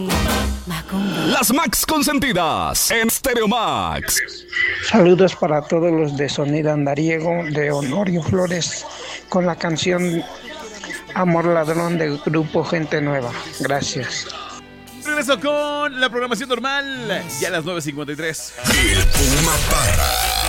Las Max Consentidas en Stereo Max. Saludos para todos los de Sonido Andariego de Honorio Flores con la canción Amor Ladrón del grupo Gente Nueva. Gracias. Regreso con la programación normal, ya a las 9:53. El Puma Parra.